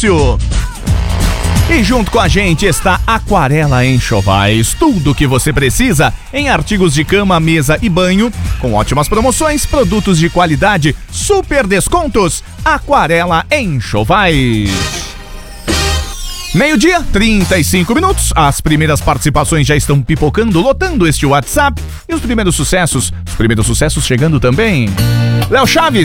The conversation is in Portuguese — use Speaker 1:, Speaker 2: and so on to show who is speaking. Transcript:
Speaker 1: negócio. E junto com a gente está Aquarela Enxovais. Tudo o que você precisa em artigos de cama, mesa e banho, com ótimas promoções, produtos de qualidade, super descontos. Aquarela Enxovais. 12:35. As primeiras participações já estão pipocando, lotando este WhatsApp. E os primeiros sucessos chegando também. Léo Chaves,